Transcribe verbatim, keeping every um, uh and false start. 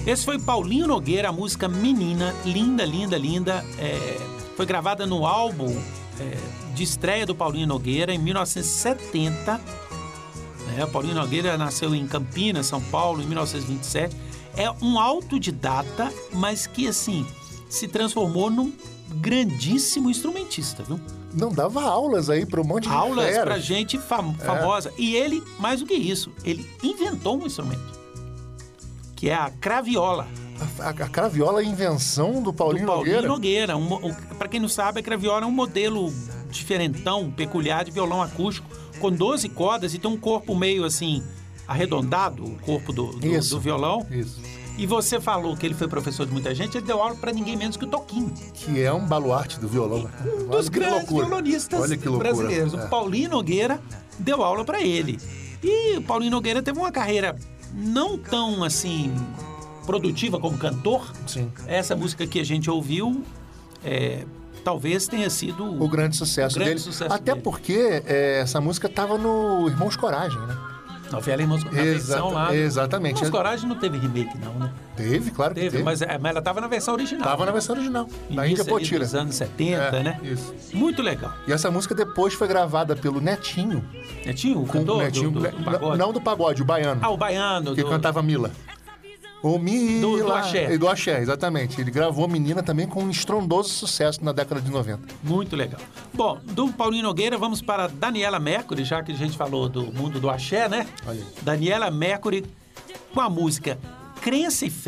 Esse foi Paulinho Nogueira, a música Menina, linda, linda, linda. É, foi gravada no álbum é, de estreia do Paulinho Nogueira em mil novecentos e setenta. É, Paulinho Nogueira nasceu em Campinas, São Paulo, em mil novecentos e vinte e sete. É um autodidata, mas que, assim, se transformou num grandíssimo instrumentista, viu? Não, dava aulas aí para um monte de Aulas fera. pra gente fam- famosa. É. E ele, mais do que isso, ele inventou um instrumento, que é a craviola. A, a, a craviola é a invenção do Paulinho, do Paulinho Nogueira? Nogueira. Um, um, para quem não sabe, a craviola é um modelo diferentão, peculiar de violão acústico, com doze cordas e tem um corpo meio assim, arredondado, o corpo do, do, isso, do violão. Isso. E você falou que ele foi professor de muita gente, ele deu aula para ninguém menos que o Toquinho. Que é um baluarte do violão. Um dos grandes violonistas Olha que loucura. brasileiros. É. O Paulinho Nogueira deu aula para ele. E o Paulinho Nogueira teve uma carreira não tão, assim, produtiva como cantor. Sim. Essa música que a gente ouviu, é, talvez tenha sido o grande sucesso o grande dele. Sucesso Até dele. porque é, essa música estava no Irmãos Coragem, né? Novela Irmãos Coragem, na versão lá. Exatamente. Irmãos Coragem não teve remake, não, né? Teve, claro que Teve, teve. Mas, mas ela estava na versão original. Tava na versão original, na Início Índia ali Potira. dos anos setenta, É, né? isso. Muito legal. E essa música depois foi gravada pelo Netinho. Netinho, o Com cantor o Netinho, do, do, do pagode? Não do pagode, o baiano. Ah, o baiano. Que do... cantava Mila. O Mila. Do- do axé. Do axé, exatamente. Ele gravou Menina também com um estrondoso sucesso na década de noventa. Muito legal. Bom, do Paulinho Nogueira, vamos para Daniela Mercury, já que a gente falou do mundo do axé, né? Olha aí. Daniela Mercury com a música Crença e Fé.